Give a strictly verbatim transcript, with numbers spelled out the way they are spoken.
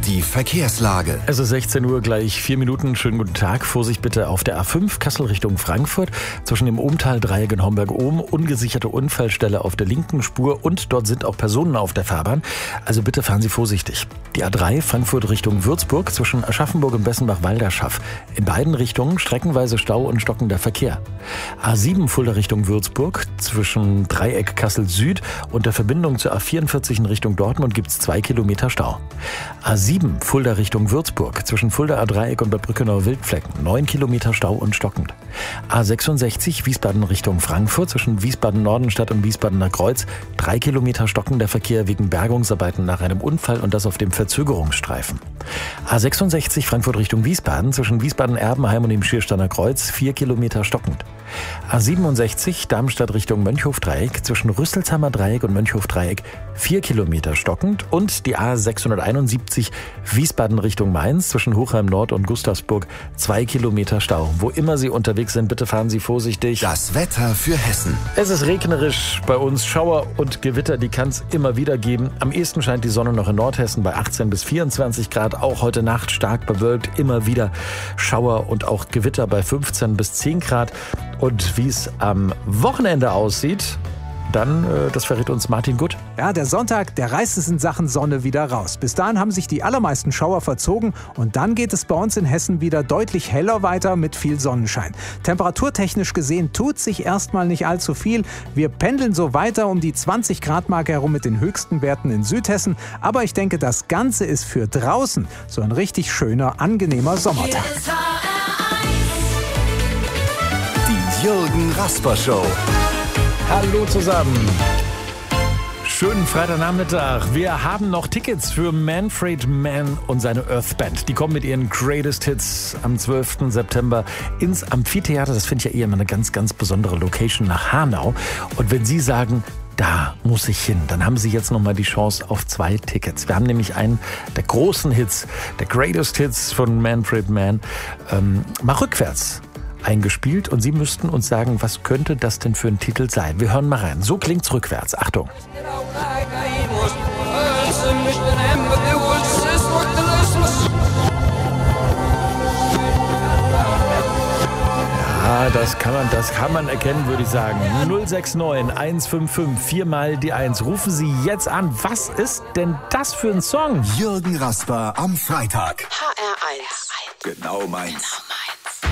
die Verkehrslage. Es ist sechzehn Uhr, gleich vier Minuten. Schönen guten Tag. Vorsicht bitte auf der A fünf, Kassel Richtung Frankfurt. Zwischen dem Ohmtal-Dreieck in Homberg-Ohm. Ungesicherte Unfallstelle auf der linken Spur und dort sind auch Personen auf der Fahrbahn. Also bitte fahren Sie vorsichtig. Die A drei, Frankfurt Richtung Würzburg. Zwischen Aschaffenburg und Bessenbach-Walderschaff. In beiden Richtungen streckenweise Stau und stockender Verkehr. A sieben, Fulda Richtung Würzburg. Zwischen Dreieck Kassel Süd und der Verbindung zur A vierundvierzig in Richtung Dortmund gibt es zwei Kilometer Stau. A sieben, Fulda Richtung Würzburg. Zwischen Fulda A-Dreieck und Bad Brückenau-Wildflecken. neun Kilometer Stau und stockend. A sechsundsechzig, Wiesbaden Richtung Frankfurt. Zwischen Wiesbaden-Nordenstadt und Wiesbadener Kreuz. drei Kilometer stockender Verkehr wegen Bergungsarbeiten nach einem Unfall und das auf dem Verzögerungsstreifen. A sechsundsechzig, Frankfurt Richtung Wiesbaden. Zwischen Wiesbaden-Erbenheim und dem Schiersteiner Kreuz. vier Kilometer stockend. A siebenundsechzig, Darmstadt Richtung Mönchhof-Dreieck. Zwischen Rüsselsheimer Dreieck und Mönchhof-Dreieck. vier Kilometer stockend. Und die A sechshunderteinundsiebzig, Wiesbaden Richtung Mainz. Zwischen Hochheim Nord und Gustavsburg. zwei Kilometer Stau. Wo immer Sie unterwegs sind, bitte fahren Sie vorsichtig. Das Wetter für Hessen. Es ist regnerisch bei uns. Schauer und Gewitter, die kann es immer wieder geben. Am ehesten scheint die Sonne noch in Nordhessen bei achtzehn bis vierundzwanzig Grad. Auch heute Nacht stark bewölkt. Immer wieder Schauer und auch Gewitter bei fünfzehn bis zehn Grad. Und wie es am Wochenende aussieht, dann, äh, das verrät uns Martin Gutt. Ja, der Sonntag, der reißt es in Sachen Sonne wieder raus. Bis dahin haben sich die allermeisten Schauer verzogen und dann geht es bei uns in Hessen wieder deutlich heller weiter mit viel Sonnenschein. Temperaturtechnisch gesehen tut sich erstmal nicht allzu viel. Wir pendeln so weiter um die zwanzig Grad Marke herum mit den höchsten Werten in Südhessen. Aber ich denke, das Ganze ist für draußen so ein richtig schöner, angenehmer Sommertag. Die Jürgen Rasper Show. Hallo zusammen. Schönen Freitagnachmittag. Wir haben noch Tickets für Manfred Mann und seine Earth Band. Die kommen mit ihren Greatest Hits am zwölften September ins Amphitheater. Das finde ich ja eher immer eine ganz, ganz besondere Location nach Hanau. Und wenn Sie sagen, da muss ich hin, dann haben Sie jetzt nochmal die Chance auf zwei Tickets. Wir haben nämlich einen der großen Hits, der Greatest Hits von Manfred Mann, ähm, mal rückwärts eingespielt und Sie müssten uns sagen, was könnte das denn für ein Titel sein? Wir hören mal rein. So klingt's rückwärts. Achtung. Ja, das kann man, das kann man erkennen, würde ich sagen. null sechs neun eins fünf fünf vier mal die eins. Rufen Sie jetzt an. Was ist denn das für ein Song? Jürgen Rasper am Freitag. H R eins. Genau meins.